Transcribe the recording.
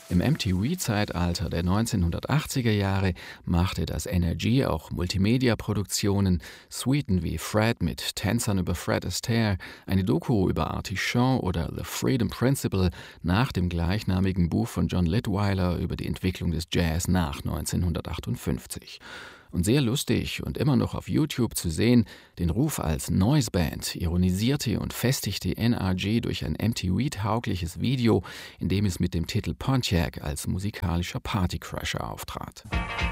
Im MTV-Zeitalter der 1980er Jahre machte das NRG auch Multimedia-Produktionen, Suiten wie Fred mit Tänzern über Fred Astaire, eine Doku über Artie Shaw oder The Freedom Principle nach dem gleichnamigen Buch von John Litwiler über die Entwicklung des Jazz nach 1958. Und sehr lustig und immer noch auf YouTube zu sehen, den Ruf als Noise-Band ironisierte und festigte NRG durch ein MTV-taugliches Video, in dem es mit dem Titel Pontiac als musikalischer Partycrasher auftrat.